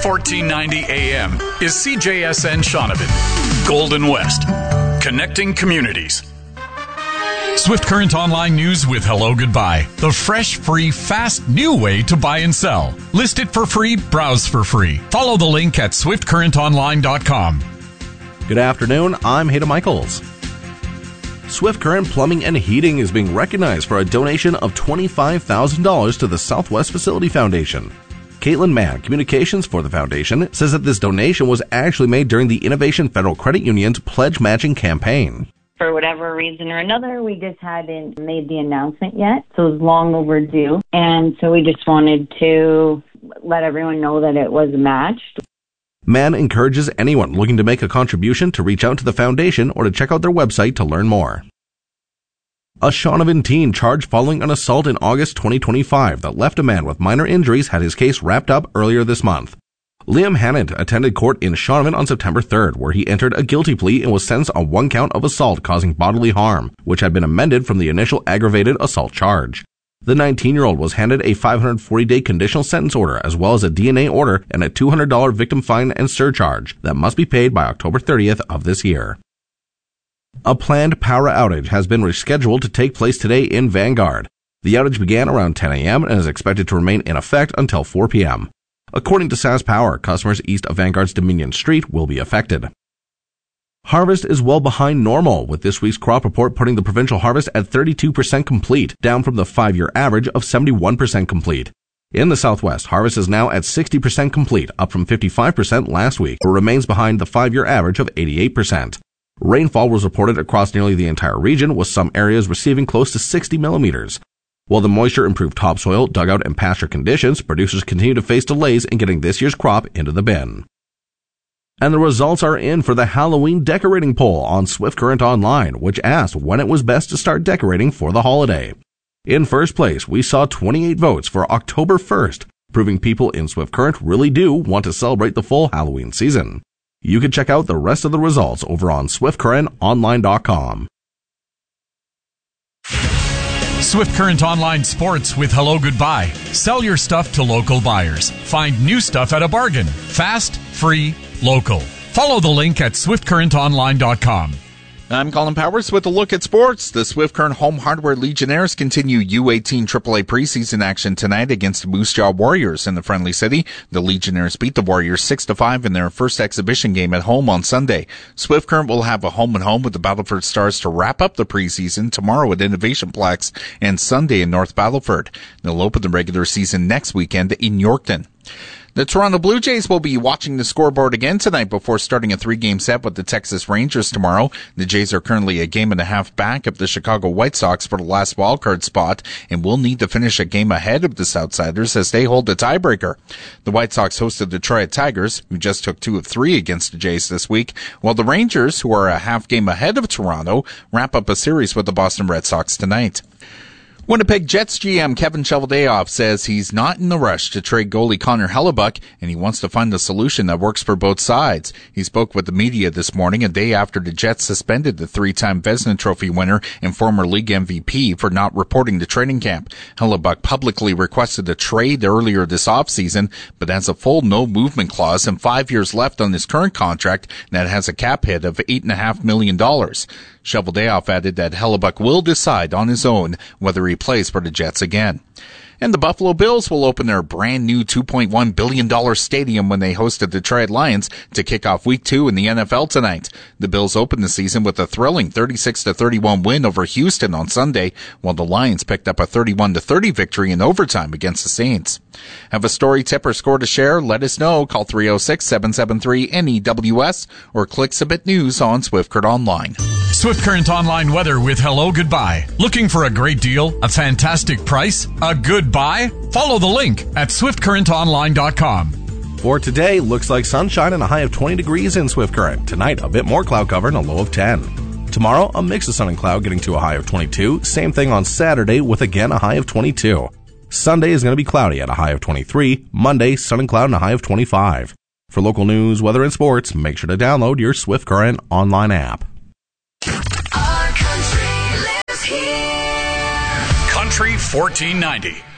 1490 AM is CJSN Shaunavon. Golden West. Connecting communities. Swift Current Online News with Hello Goodbye. The fresh, free, fast, new way to buy and sell. List it for free, browse for free. Follow the link at swiftcurrentonline.com. Good afternoon, I'm Hayden Michaels. Swift Current Plumbing and Heating is being recognized for a donation of $25,000 to the Southwest Facility Foundation. Caitlin Mann, Communications for the Foundation, says that this donation was actually made during the Innovation Federal Credit Union's pledge matching campaign. For whatever reason or another, we just hadn't made the announcement yet, so it was long overdue. And so we just wanted to let everyone know that it was matched. Mann encourages anyone looking to make a contribution to reach out to the foundation or to check out their website to learn more. A Shaunavon teen charged following an assault in August 2025 that left a man with minor injuries had his case wrapped up earlier this month. Liam Hannant attended court in Shaunavon on September 3rd, where he entered a guilty plea and was sentenced on one count of assault causing bodily harm, which had been amended from the initial aggravated assault charge. The 19-year-old was handed a 540-day conditional sentence order as well as a DNA order and a $200 victim fine and surcharge that must be paid by October 30th of this year. A planned power outage has been rescheduled to take place today in Vanguard. The outage began around 10 a.m. and is expected to remain in effect until 4 p.m. According to SAS Power, customers east of Vanguard's Dominion Street will be affected. Harvest is well behind normal, with this week's crop report putting the provincial harvest at 32% complete, down from the 5-year average of 71% complete. In the Southwest, harvest is now at 60% complete, up from 55% last week, but remains behind the 5-year average of 88%. Rainfall was reported across nearly the entire region, with some areas receiving close to 60 millimeters. While the moisture improved topsoil, dugout, and pasture conditions, producers continue to face delays in getting this year's crop into the bin. And the results are in for the Halloween decorating poll on Swift Current Online, which asked when it was best to start decorating for the holiday. In first place, we saw 28 votes for October 1st, proving people in Swift Current really do want to celebrate the full Halloween season. You can check out the rest of the results over on swiftcurrentonline.com. Swift Current Online Sports with Hello Goodbye. Sell your stuff to local buyers. Find new stuff at a bargain. Fast, free, local. Follow the link at swiftcurrentonline.com. I'm Colin Powers with a look at sports. The Swift Current Home Hardware Legionnaires continue U18 AAA preseason action tonight against Moose Jaw Warriors in the Friendly City. The Legionnaires beat the Warriors 6-5 in their first exhibition game at home on Sunday. Swift Current will have a home-and-home with the Battleford Stars to wrap up the preseason tomorrow at Innovation Plex and Sunday in North Battleford. They'll open the regular season next weekend in Yorkton. The Toronto Blue Jays will be watching the scoreboard again tonight before starting a 3-game set with the Texas Rangers tomorrow. The Jays are currently a game and a half back of the Chicago White Sox for the last wildcard spot and will need to finish a game ahead of the Southsiders as they hold the tiebreaker. The White Sox host the Detroit Tigers, who just took 2 of 3 against the Jays this week, while the Rangers, who are a half game ahead of Toronto, wrap up a series with the Boston Red Sox tonight. Winnipeg Jets GM Kevin Cheveldayoff says he's not in the rush to trade goalie Connor Hellebuyck, and he wants to find a solution that works for both sides. He spoke with the media this morning, a day after the Jets suspended the 3-time Vezina Trophy winner and former league MVP for not reporting to training camp. Hellebuyck publicly requested a trade earlier this offseason, but has a full no-movement clause and 5 years left on his current contract that has a cap hit of $8.5 million. Cheveldayoff added that Hellebuyck will decide on his own whether he plays for the Jets again. And the Buffalo Bills will open their brand new $2.1 billion stadium when they host the Detroit Lions to kick off Week 2 in the NFL tonight. The Bills opened the season with a thrilling 36-31 win over Houston on Sunday, while the Lions picked up a 31-30 victory in overtime against the Saints. Have a story, tip, or score to share? Let us know. Call 306-773-NEWS or click Submit News on Swift Current Online. Swift Current Online weather with Hello Goodbye. Looking for a great deal, a fantastic price, a good buy? Follow the link at swiftcurrentonline.com. For today, looks like sunshine and a high of 20 degrees in Swift Current. Tonight, a bit more cloud cover and a low of 10. Tomorrow, a mix of sun and cloud getting to a high of 22. Same thing on Saturday with again a high of 22. Sunday is going to be cloudy at a high of 23. Monday, sun and cloud and a high of 25. For local news, weather, and sports, make sure to download your Swift Current online app. Country 1490.